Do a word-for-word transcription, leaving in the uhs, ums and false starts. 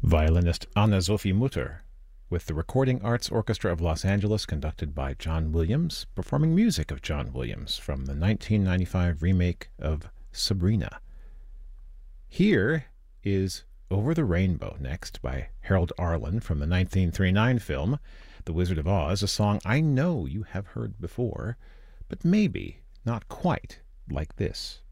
Violinist Anna-Sophie Mutter, with the Recording Arts Orchestra of Los Angeles, conducted by John Williams, performing music of John Williams from the nineteen ninety-five remake of Sabrina. Here is Over the Rainbow next by Harold Arlen from the nineteen thirty-nine film The Wizard of Oz, a song I know you have heard before, but maybe not quite like this.